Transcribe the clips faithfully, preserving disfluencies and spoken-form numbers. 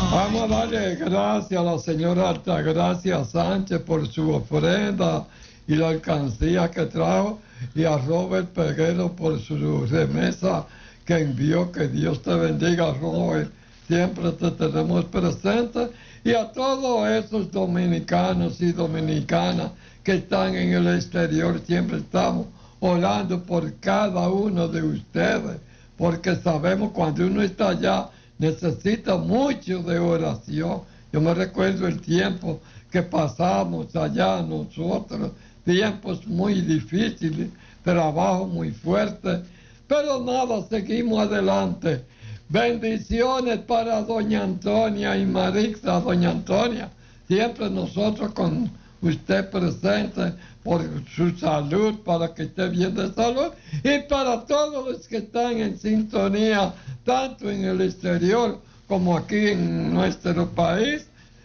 Vamos a darle gracias a la señora Altagracia Sánchez por su ofrenda y la alcancía que trajo, y a Robert Peguero por su remesa que envió. Que Dios te bendiga, Robert. Siempre te tenemos presente. Y a todos esos dominicanos y dominicanas que están en el exterior, siempre estamos orando por cada uno de ustedes, porque sabemos cuando uno está allá necesita mucho de oración. Yo me recuerdo el tiempo que pasamos allá nosotros, tiempos muy difíciles, trabajo muy fuerte, pero nada, seguimos adelante. Bendiciones para doña Antonia y Marixa. Doña Antonia, siempre nosotros con usted presente por su salud, para que esté bien de salud, y para todos los que están en sintonía, tanto en el exterior como aquí en nuestro país.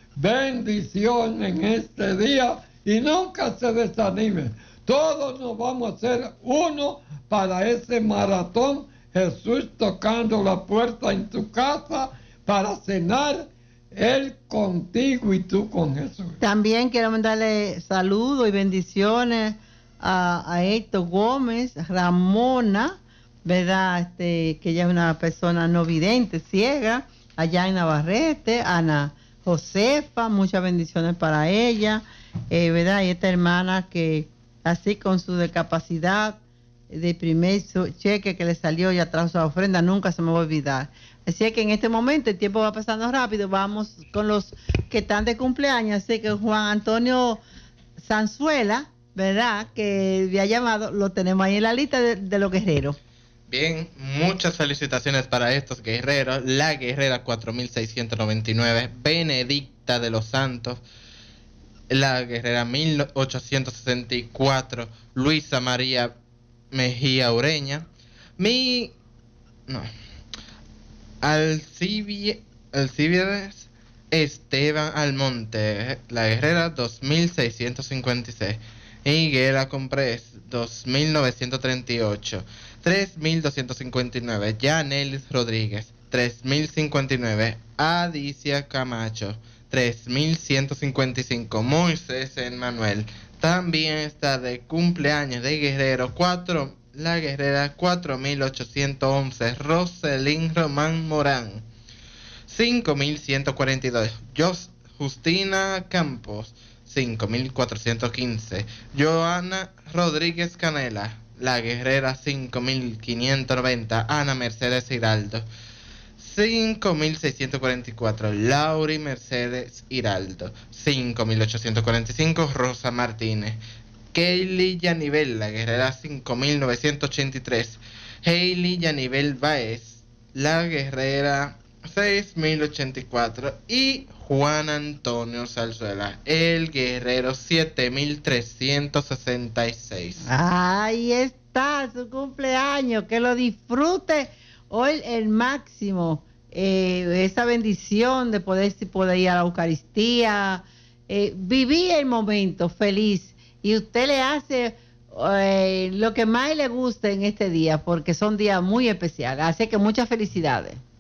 Bendición en este día y nunca se desanime. Todos nos vamos a hacer uno para ese maratón. Jesús tocando la puerta en tu casa para cenar, Él contigo y tú con Jesús. También quiero mandarle saludos y bendiciones a, a Héctor Gómez, Ramona, ¿verdad? Este, que ella es una persona no vidente, ciega, allá en Navarrete, Ana Josefa, muchas bendiciones para ella, eh, ¿verdad? Y esta hermana que así con su discapacidad, de primer cheque que le salió y atrás su ofrenda, nunca se me va a olvidar. Así que en este momento el tiempo va pasando rápido, vamos con los que están de cumpleaños. Así que Juan Antonio Sanzuela, ¿verdad? Que había llamado, lo tenemos ahí en la lista de, de los guerreros. Bien, muchas felicitaciones para estos guerreros. La guerrera cuatro mil seiscientos noventa y nueve, Benedicta de los Santos, la guerrera mil ochocientos sesenta y cuatro, Luisa María Mejía Ureña, mi no Alcibiades Alcibiades Esteban Almonte, la guerrera dos mil seiscientos cincuenta y seis, Higuera Comprés dos mil novecientos treinta y ocho, tres mil doscientos cincuenta y nueve, Yanelis Rodríguez tres mil cincuenta y nueve, Adicia Camacho tres mil ciento cincuenta y cinco, Moisés Emmanuel. También está de cumpleaños de guerrero cuatro, la guerrera cuatro mil ochocientos once, Roselín Román Morán cinco mil ciento cuarenta y dos, Jos, Justina Campos cinco mil cuatrocientos quince, Joana Rodríguez Canela, la guerrera cinco mil quinientos noventa, Ana Mercedes Hiraldo cinco mil seiscientos cuarenta y cuatro, Lauri Mercedes Hiraldo cinco mil ochocientos cuarenta y cinco, Rosa Martínez, Kaylee Yanivel, la guerrera cinco mil novecientos ochenta y tres, Hailey Yanivel Baez, la guerrera seis mil ochenta y cuatro, y Juan Antonio Salzuela, el guerrero siete mil trescientos sesenta y seis. Ahí está su cumpleaños, que lo disfrute hoy el máximo, eh, esa bendición de poder, si poder ir a la Eucaristía, eh, vivir el momento feliz, y usted le hace eh, lo que más le guste en este día, porque son días muy especiales. Así que muchas felicidades.